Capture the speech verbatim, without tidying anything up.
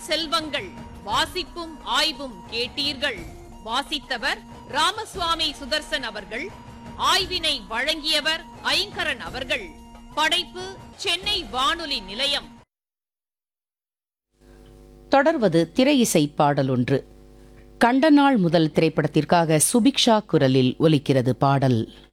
செல்வங்கள் வாசிப்பும் ஆய்வும் கேட்டீர்கள். வாசித்தவர் ராமசுவாமி சுதர்சன் அவர்கள். ஆய்வினை வழங்கியவர் ஐங்கரன் அவர்கள். படைப்பு சென்னை வானொலி நிலையம். தொடர்வது திரை இசை பாடல் ஒன்று. கண்டநாள் முதல் திரைப்படத்திற்காக சுபிக்ஷா குரலில் ஒலிக்கிறது பாடல்.